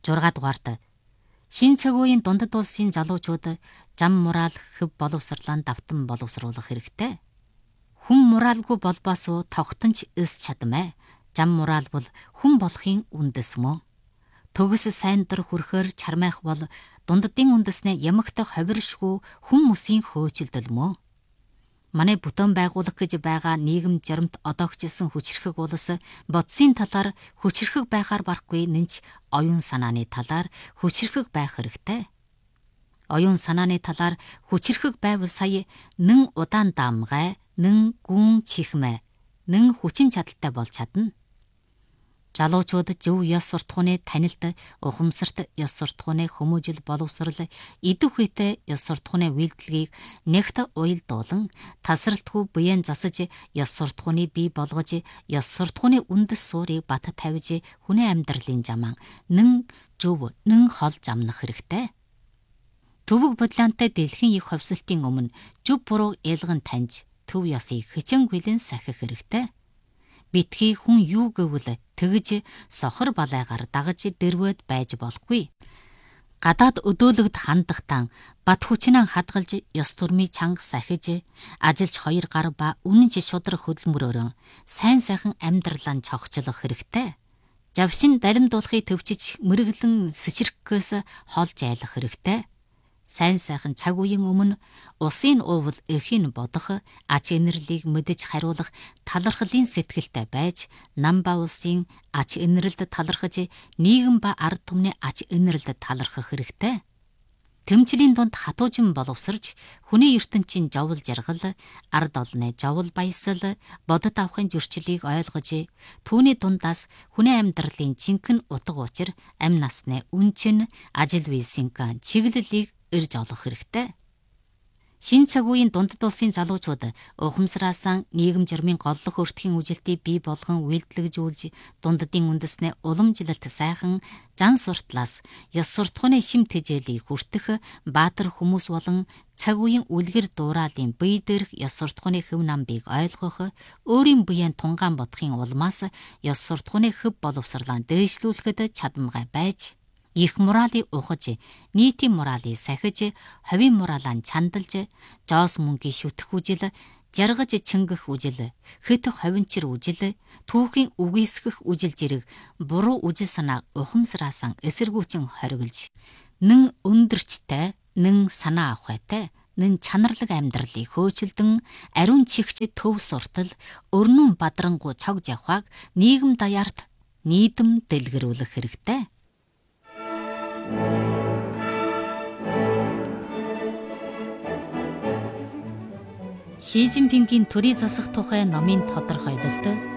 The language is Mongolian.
6 дугаарт шинэ цаг үеийн дундад улсын залуучууд зам мураал хөв боловсрлаан давтан боловсруулах хэрэгтэй. Хүн мурaalгүй болбоосоо тогтонч эс чадмай. Зам мураал бол хүн болохын үндэс мөн. Төгс сайндар хүрхээр чармайх бол дунддын үндэснээ ямагтах ховиршгүй хүмүүсийн хөөцөлдөл мөн. Манай бүтэн байгууллага гэж байгаа нийгэм жиремт одоогчилсан хүчрхэг улс бодсын талаар хүчрхэг байхаар барахгүй нэнч оюун санааны талаар хүчрхэг байх хэрэгтэй. Оюун санааны талаар хүчрхэг байвал сая нэн удаан даамгай, нэн гүн чихмэ, нэн хүчин чадалтай болж чадна. Залуучууд зөв ёс суртахууны танилт, ухамсарт ёс суртахууны хүмүүжил боловсрал, идэх үедээ ёс суртахууны үйлдэлгийг нэгт уялдуулан, тасралтгүй буян засаж, ёс суртахууны бий болгож, ёс суртахууны үндэс суурийг бат тавьж, хүний амьдралын жаман нэн зөв, нэн хол замнах хэрэгтэй. Төвөг бодлоонтой дэлхийн их ховсолтын өмнө зөв буруу ялган таньж, төв ёсыг хичээн хүлэн сахих хэрэгтэй. Битгий хүн юу гэвэл тэгж сохор балайгаар дагаж дэрвэд байж болохгүй. Гадаад өдөөлөгд хандахтан бат хүчнэн хадгалж ёс төрмий чанга сахиж ажилч 2 гар ба үнэнч шудраг хөдөлмөрөөр сайн сайхан амьдралаа цогцлох хэрэгтэй. Завшин далимдуулахыг төвчж мэргэлэн сэчрэхгээс холж айлах хэрэгтэй. Сайн сайхан цаг үеийн өмнө усын уувал эхийн бодох, ач инэрлийг мэдэж хариулах талархлын сэтгэлтэй байж, нам ба улсын ач инэрлд талархаж, нийгэм ба ард түмний ач инэрлд талархах хэрэгтэй. Тэмцлийн дунд хатуужин боловсрж, хүний ертөнцийн жовл жаргал, ард олны жовл баясал, бодит авахын зөрчлийг ойлгож, түүний дундаас хүний амьдралын жинхэнэ утга учир, амь насны үнчин, ажил висинка чиглэлийг ирж олох хэрэгтэй. Шинэ цаг үеийн дундад улсын залуучууд ухамсараасан нийгэм жирмийн голлох өртгийн үжилтийг бий болгон үйлдэлжүүлж дунддын үндэснээ уламжлалт сайхан зан суртлаас ёс суртахууны шим тэжээлийг хүртэх баатар хүмүүс болон цаг үеийн үлгэр дуураалын бие дээрх ёс суртахууны хөв намбыг ойлгох, өөрийн биеийн тунгаан бодохын улмаас ёс суртахууны хөв боловсрлаа дээшлүүлэхэд чадамгай байж, их моралыг ухаж, нийтийн моралыг сахиж, ховийн моралаа чандалж, жоос мөнгийн шүтэх үжил, жаргаж чингэх үжил, хэт ховинчир үжил, түүхийн үгүйсгэх үжил зэрэг буруу үжил санаа ухамсараасан эсэргүүцэн хориглож, нэн өндөрчтэй, нэн санаа авахтай, нэн чанарлаг амьдралыг хөөцөлдөн, ариун чихч төв суртал, өрнөн бадрангу цог жавхаг нийгэм даяарт нийдэм дэлгэрүүлэх хэрэгтэй. Ши Жинпингийн төрийн засах тухай номын тодорхойлолт